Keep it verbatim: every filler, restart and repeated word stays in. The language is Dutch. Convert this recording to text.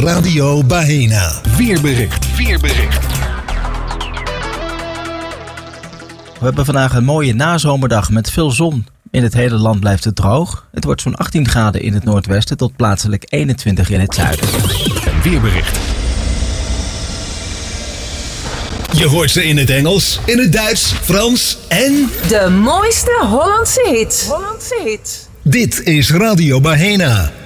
Radio Bahena. Weerbericht. Weerbericht. We hebben vandaag een mooie nazomerdag met veel zon. In het hele land blijft het droog. Het wordt zo'n achttien graden in het noordwesten tot plaatselijk eenentwintig in het zuiden. Een weerbericht. Je hoort ze in het Engels, in het Duits, Frans en... De mooiste Hollandse hits. Hollandse hits. Dit is Radio Bahena.